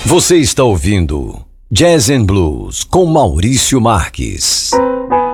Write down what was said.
Você está ouvindo Jazz and Blues com Maurício Marques.